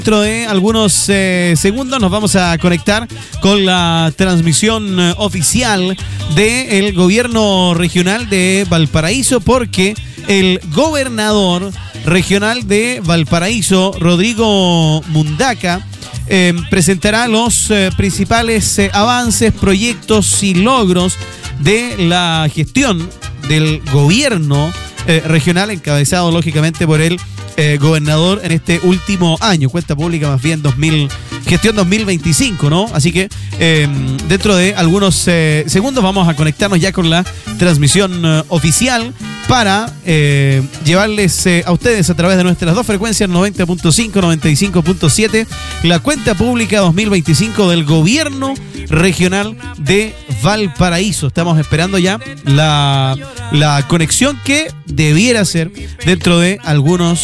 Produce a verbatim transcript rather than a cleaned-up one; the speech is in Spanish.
Dentro de algunos eh, segundos nos vamos a conectar con la transmisión eh, oficial del gobierno regional de Valparaíso, porque el gobernador regional de Valparaíso, Rodrigo Mundaca, eh, presentará los eh, principales eh, avances, proyectos y logros de la gestión del gobierno eh, regional, encabezado lógicamente por el Eh, gobernador en este último año, cuenta pública más bien dos mil, gestión dos mil veinticinco, ¿no? Así que eh, dentro de algunos eh, segundos vamos a conectarnos ya con la transmisión eh, oficial para eh, llevarles eh, a ustedes a través de nuestras dos frecuencias noventa punto cinco, noventa y cinco punto siete la cuenta pública dos mil veinticinco del gobierno regional de Valparaíso. Estamos esperando ya la, la conexión que debiera ser dentro de algunos